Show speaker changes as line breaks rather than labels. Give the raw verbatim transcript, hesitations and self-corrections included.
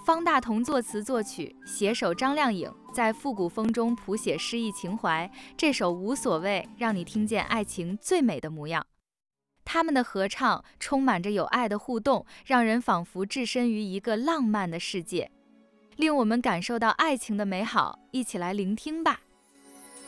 方大同作词作曲，携手张靓颖在复古风中谱写诗意情怀。这首《无所谓》让你听见爱情最美的模样。他们的合唱充满着有爱的互动，让人仿佛置身于一个浪漫的世界，令我们感受到爱情的美好。一起来聆听吧。